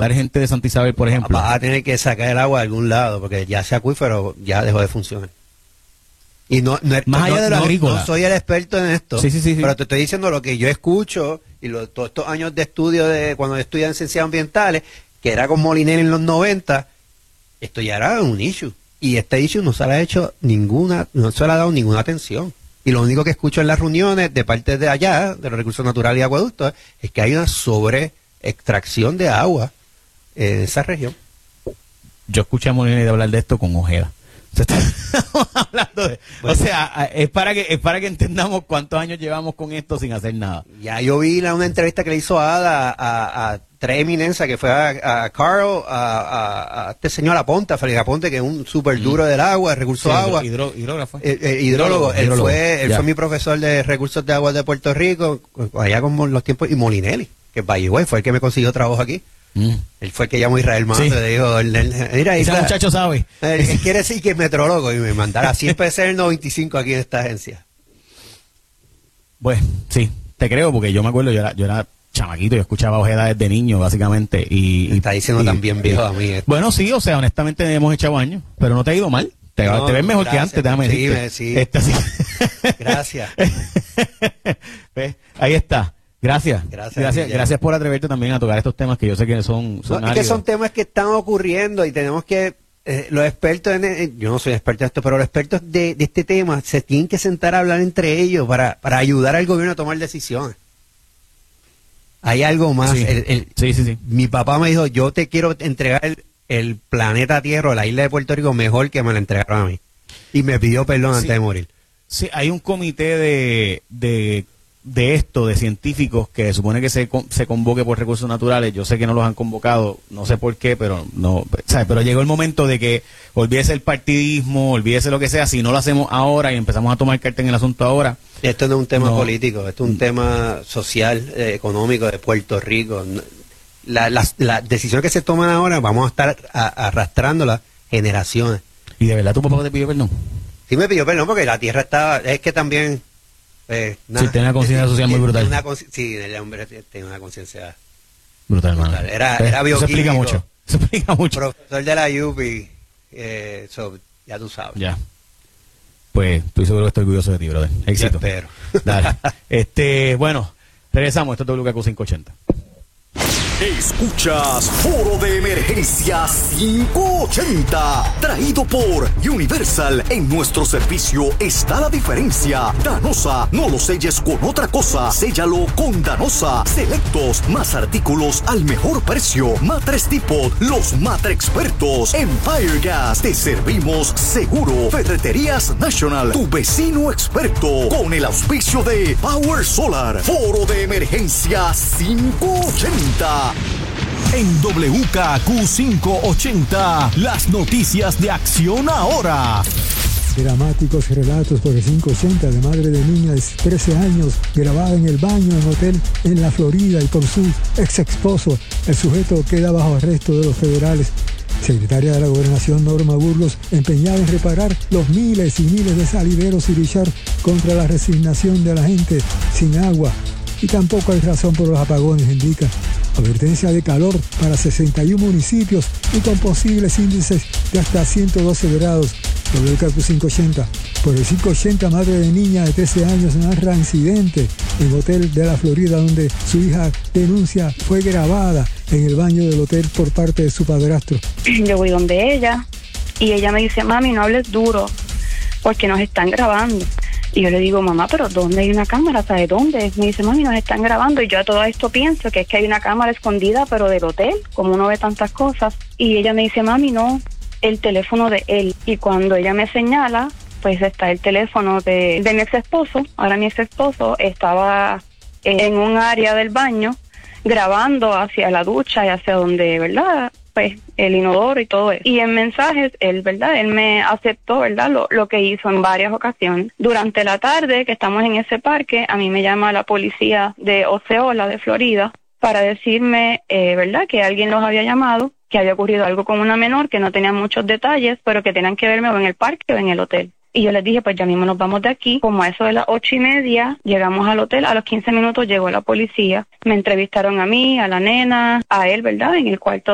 evacuar gente de Santa Isabel, por ejemplo. Vas a tener que sacar el agua de algún lado, porque ya ese acuífero ya dejó de funcionar. Y no más allá de lo agrícola. No soy el experto en esto, sí. pero te estoy diciendo lo que yo escucho y todos estos años de estudio de cuando estudiaba en ciencias ambientales, que era con Molinelli en los 90, esto ya era un issue. Y este issue no se le ha hecho no se le ha dado ninguna atención. Y lo único que escucho en las reuniones de parte de allá, de los recursos naturales y acueductos, es que hay una sobreextracción de agua en esa región. Yo escuché a Molinelli hablar de esto con Ojeda. Hablando de, bueno, o sea, es para que entendamos cuántos años llevamos con esto sin hacer nada. Ya yo vi una entrevista que le hizo Ada a tres eminencias, que fue a Carl, a este señor Aponte, a Félix Aponte, que es un súper duro del agua, de recursos de agua. Hidrógrafo. Hidrólogo. Él fue mi profesor de recursos de agua de Puerto Rico, allá con los tiempos, y Molinelli, que by the way, fue el que me consiguió trabajo aquí. Él fue el que llamó a Israel Mato, le dijo, mira, ese muchacho sabe. Él quiere decir que es metrólogo y me mandará 100 pesos el 95 aquí en esta agencia. Pues sí, te creo, porque yo me acuerdo, yo era chamaquito, yo escuchaba Ojeda desde niño, básicamente. Y está diciendo también viejo a mí. Bueno, sí, o sea, honestamente hemos echado años, pero no te ha ido mal. Te ves mejor que antes, déjame decirte. Sí. Gracias. ¿Ves? Ahí está. Gracias por atreverte también a tocar estos temas que yo sé que son es que son temas que están ocurriendo y tenemos que, los expertos, yo no soy experto en esto, pero los expertos de este tema se tienen que sentar a hablar entre ellos para ayudar al gobierno a tomar decisiones. Hay algo más. Sí. Mi papá me dijo, yo te quiero entregar el planeta Tierra, la isla de Puerto Rico, mejor que me la entregaron a mí. Y me pidió perdón antes de morir. Sí, hay un comité de científicos que supone que se convoque por recursos naturales. Yo sé que no los han convocado, no sé por qué, pero pero llegó el momento de que olvídese el partidismo, olvídese lo que sea, si no lo hacemos ahora y empezamos a tomar carta en el asunto ahora. Esto no es un tema político, esto es un tema social, económico de Puerto Rico. Las decisiones que se toman ahora vamos a estar arrastrándolas generaciones. ¿Y de verdad tu papá te pidió perdón? Sí me pidió perdón porque la tierra estaba, es que también... sí, tiene una conciencia social muy brutal. Sí, el hombre tiene una conciencia brutal. Era bioquímico. Eso explica mucho. Profesor de la UPI, ya tú sabes. Ya. Pues estoy seguro que estoy orgulloso de ti, brother. Éxito. Yo espero. Dale. Bueno, regresamos. Esto es WKQ 580. Escuchas Foro de Emergencia 580, traído por Universal. En nuestro servicio está la diferencia. Danosa, no lo selles con otra cosa, séllalo con Danosa. Selectos, más artículos al mejor precio. Matres Tipo, los Matre Expertos. Empire Gas, te servimos seguro. Ferreterías National, tu vecino experto. Con el auspicio de Power Solar. Foro de Emergencia 580. En WKQ 580, las noticias de Acción Ahora. Dramáticos relatos por el 580 de madre de niña de 13 años, grabada en el baño en hotel en la Florida y por su ex esposo. El sujeto queda bajo arresto de los federales. Secretaria de la Gobernación Norma Burgos, empeñada en reparar los miles y miles de salideros y luchar contra la resignación de la gente sin agua. Y tampoco hay razón por los apagones, indica. Advertencia de calor para 61 municipios y con posibles índices de hasta 112 grados. WKQ 580. Por el 580, madre de niña de 13 años narra incidente en hotel de la Florida donde su hija denuncia fue grabada en el baño del hotel por parte de su padrastro. Yo voy donde ella y ella me dice, mami, no hables duro porque nos están grabando. Y yo le digo, mamá, pero ¿dónde hay una cámara? ¿Sabe dónde? Me dice, mami, nos están grabando. Y yo a todo esto pienso que es que hay una cámara escondida, pero del hotel, como uno ve tantas cosas. Y ella me dice, mami, no, el teléfono de él. Y cuando ella me señala, pues está el teléfono de mi ex esposo. Ahora mi ex esposo estaba en un área del baño grabando hacia la ducha y hacia donde, ¿verdad?, pues el inodoro y todo eso. Y en mensajes, él me aceptó, ¿verdad?, lo que hizo en varias ocasiones. Durante la tarde, que estamos en ese parque, a mí me llama la policía de Osceola, de Florida, para decirme, ¿verdad?, que alguien los había llamado, que había ocurrido algo con una menor, que no tenía muchos detalles, pero que tenían que verme o en el parque o en el hotel. Y yo les dije, pues ya mismo nos vamos de aquí. Como a eso de las 8:30, llegamos al hotel. A los 15 minutos llegó la policía. Me entrevistaron a mí, a la nena, a él, ¿verdad?, en el cuarto